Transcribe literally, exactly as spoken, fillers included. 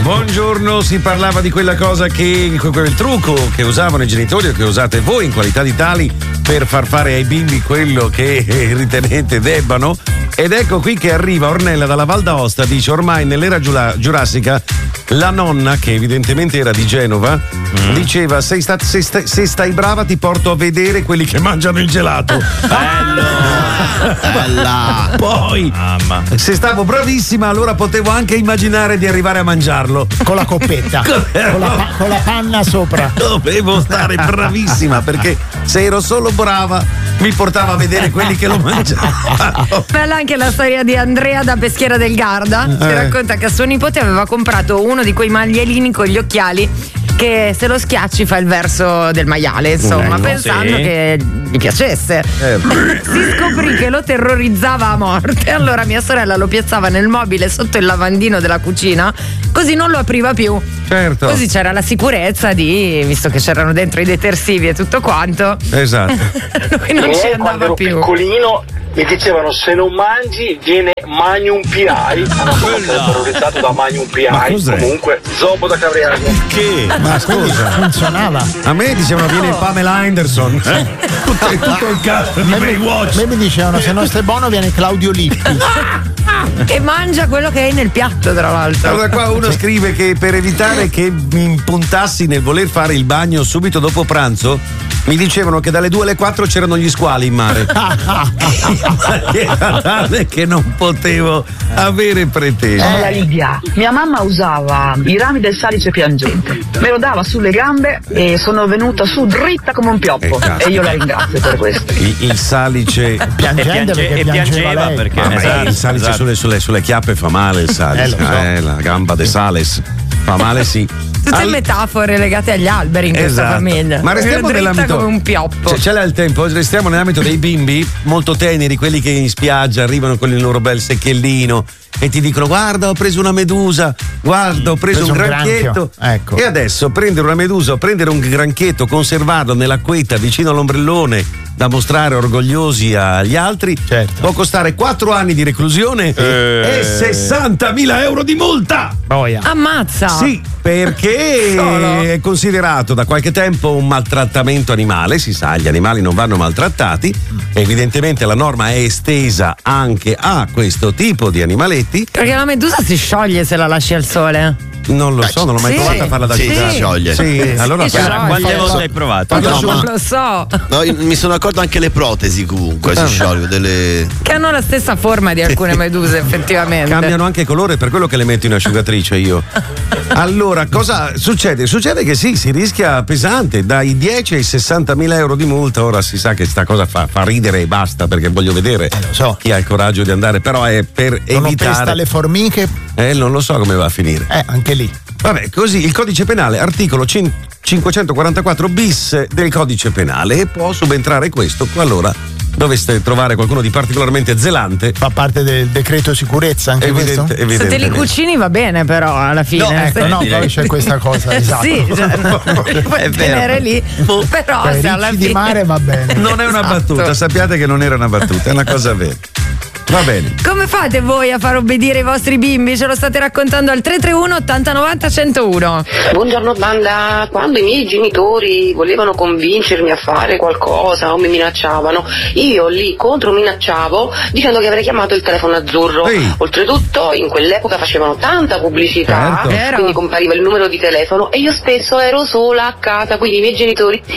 Buongiorno, si parlava di quella cosa che, quel trucco che usavano i genitori o che usate voi in qualità di tali per far fare ai bimbi quello che ritenete debbano. Ed ecco qui che arriva Ornella dalla Val d'Aosta, dice: ormai nell'era giura- giurassica la nonna, che evidentemente era di Genova, mm. diceva: sei sta- se, sta- se stai brava ti porto a vedere quelli che mangiano il gelato. Bello! Bella! Poi, Mamma. se stavo bravissima, allora potevo anche immaginare di arrivare a mangiarlo. Con la coppetta, con, la, con la panna sopra. Dovevo stare bravissima, perché se ero solo brava mi portava a vedere quelli che lo mangiavano. Bella anche la storia di Andrea da Peschiera del Garda, eh. che racconta che a suo nipote aveva comprato uno di quei maglielini con gli occhiali che se lo schiacci fa il verso del maiale, insomma, eh, pensando sì. che gli piacesse. Eh. Si scoprì che lo terrorizzava a morte, allora mia sorella lo piazzava nel mobile sotto il lavandino della cucina, così non lo apriva più. Certo. Così c'era la sicurezza di, visto che c'erano dentro i detersivi e tutto quanto. Esatto. Lui non ci andava quando ero più. Piccolino mi dicevano: se non mangi viene Magnum P I. Sono terrorizzato da Magnum P I. Comunque Zobo da Cavriago. Che? Ma scusa, funzionava. A me dicevano viene Pamela Anderson. Eh? Tutto, tutto il cast di Baywatch. A me mi dicevano: se non stai buono viene Claudio Lippi. E mangia quello che hai nel piatto, tra l'altro. Allora qua uno scrive che per evitare che mi impuntassi nel voler fare il bagno subito dopo pranzo, mi dicevano che dalle due alle quattro c'erano gli squali in mare. Era tale che non potevo avere pretese. Allora Lidia, mia mamma usava i rami del salice piangente, me lo dava sulle gambe e sono venuta su dritta come un pioppo, e, e io la ringrazio per questo. Il, il salice piangente piange, perché e piangeva lei. perché ah, esatto, il salice esatto. sulle, sulle, sulle chiappe fa male, il salice, eh, so. eh, la gamba de sales fa male, sì. Tutte Al... metafore legate agli alberi in questa esatto. famiglia. Ma restiamo dritta nell'ambito come un pioppo. Se c'è il tempo, restiamo nell'ambito dei bimbi molto teneri, quelli che in spiaggia arrivano con il loro bel secchiellino e ti dicono: guarda, ho preso una medusa, guarda, ho preso, preso un, un granchietto. Ecco. E adesso prendere una medusa o prendere un granchietto, conservarlo nell'acquetta vicino all'ombrellone da mostrare orgogliosi agli altri, certo. può costare quattro anni di reclusione eh... e sessantamila euro di multa. Boia. Ammazza. Sì, perché Solo. è considerato da qualche tempo un maltrattamento animale. Si sa, gli animali non vanno maltrattati. Evidentemente la norma è estesa anche a questo tipo di animaletti. Perché la medusa si scioglie se la lasci al sole. Non lo so, non l'ho mai sì. provato a farla da Sì, asciugare. si scioglie. Sì, allora Si per- scioglie. Quante volte hai provato? Quando No, asciugo- ma- Lo so. no, io mi sono accorto anche le protesi comunque si sciolgono delle. Che hanno la stessa forma di alcune meduse, effettivamente. Cambiano anche colore, per quello che le metto in asciugatrice io. Allora, cosa succede? Succede che sì, si rischia pesante, dai dieci ai sessantamila euro di multa. Ora si sa che sta cosa fa, fa ridere e basta, perché voglio vedere Eh, lo so. chi ha il coraggio di andare, però è per Non evitare. pesta le formiche. Eh, non lo so come va a finire. Eh, anche lì. Vabbè, così il codice penale, articolo cin- cinquecentoquarantaquattro bis del codice penale, e può subentrare questo qualora doveste trovare qualcuno di particolarmente zelante. Fa parte del decreto sicurezza anche Evidente, questo? Se te li evidentemente. cucini va bene, però alla fine. No, ecco, Se- no, poi c'è questa cosa, esatto. Sì, cioè, puoi tenere lì, però Cioè, se alla ricci fine di mare va bene. Non è una Esatto. battuta, sappiate che non era una battuta, è una cosa vera. Va bene. Come fate voi a far obbedire i vostri bimbi? Ce lo state raccontando al tre tre uno ottanta novanta centouno. Buongiorno banda, quando i miei genitori volevano convincermi a fare qualcosa o mi minacciavano, io lì contro minacciavo dicendo che avrei chiamato il telefono azzurro. Ehi. Oltretutto in quell'epoca facevano tanta pubblicità, Certo. Vero. quindi compariva il numero di telefono e io spesso ero sola a casa, quindi i miei genitori: sì